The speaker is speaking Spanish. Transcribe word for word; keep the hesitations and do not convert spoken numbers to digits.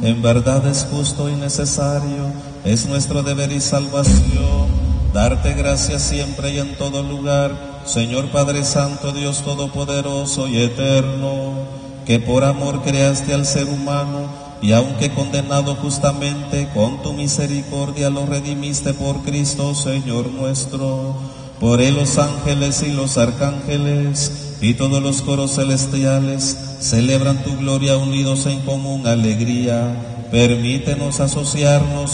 En verdad es justo y necesario, es nuestro deber y salvación, darte gracias siempre y en todo lugar, Señor Padre Santo, Dios Todopoderoso y Eterno, que por amor creaste al ser humano, y aunque condenado justamente, con tu misericordia lo redimiste por Cristo, Señor nuestro. Por él los ángeles y los arcángeles y todos los coros celestiales celebran tu gloria unidos en común alegría. Permítenos asociarnos